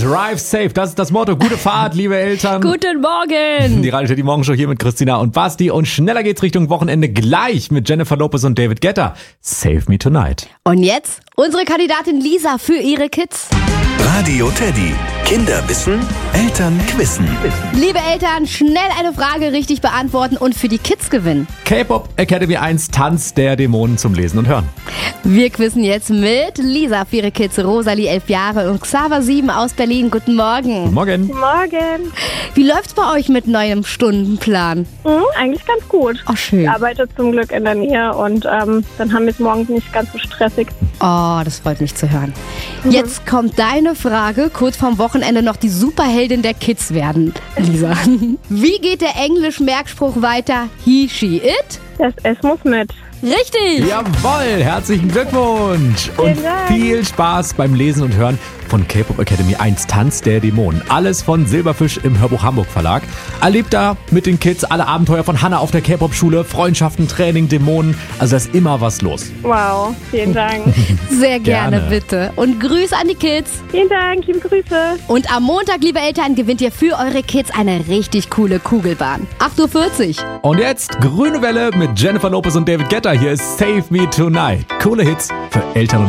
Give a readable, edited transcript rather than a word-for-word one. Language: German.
Drive safe, das ist das Motto. Gute Fahrt, liebe Eltern. Guten Morgen. Die Radio Teddy Morgenshow hier mit Christina und Basti. Und schneller geht's Richtung Wochenende gleich mit Jennifer Lopez und David Guetta. Save Me Tonight. Und jetzt unsere Kandidatin Lisa für ihre Kids. Radio Teddy. Kinder wissen, Eltern quissen. Liebe Eltern, schnell eine Frage richtig beantworten und für die Kids gewinnen. K-Pop Academy 1, Tanz der Dämonen zum Lesen und Hören. Wir quizzen jetzt mit Lisa für ihre Kids, Rosalie 11 Jahre und Xaver 7 aus Berlin. Guten Morgen. Guten Morgen. Morgen. Wie läuft's bei euch mit neuem Stundenplan? Eigentlich ganz gut. Oh, schön. Ich arbeite zum Glück in der Nähe und dann haben wir es morgens nicht ganz so stressig. Oh, das freut mich zu hören. Jetzt kommt deine Frage, kurz vorm Wochenende noch die Superheldin der Kids werden, Lisa. Wie geht der Englisch-Merkspruch weiter? He, she, it? Das S muss mit. Richtig! Jawohl, herzlichen Glückwunsch. Und Vielen Dank. viel Spaß beim Lesen und Hören von K-Pop Academy 1, Tanz der Dämonen. Alles von Silberfisch im Hörbuch Hamburg Verlag. Erlebt da mit den Kids alle Abenteuer von Hannah auf der K-Pop-Schule, Freundschaften, Training, Dämonen. Also da ist immer was los. Wow, vielen Dank. Sehr gerne, Gerne. bitte. Und Grüße an die Kids. Vielen Dank, liebe Grüße. Und am Montag, liebe Eltern, gewinnt ihr für eure Kids eine richtig coole Kugelbahn. 8:40 Uhr. Und jetzt Grüne Welle mit Jennifer Lopez und David Guetta. Hier ist Save Me Tonight. Coole Hits für Eltern und